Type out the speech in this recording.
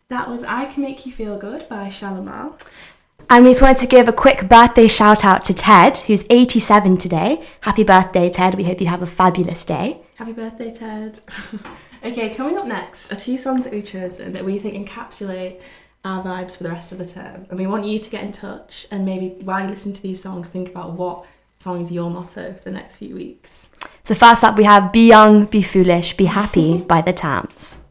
That was I Can Make You Feel Good by Shalimar. And we just wanted to give a quick birthday shout out to Ted, who's 87 today. Happy birthday, Ted. We hope you have a fabulous day. Happy birthday, Ted. Okay, coming up next are 2 songs that we've chosen that we think encapsulate our vibes for the rest of the term. And we want you to get in touch and maybe while you listen to these songs, think about what song is your motto for the next few weeks. So first up we have Be Young, Be Foolish, Be Happy by The Tams.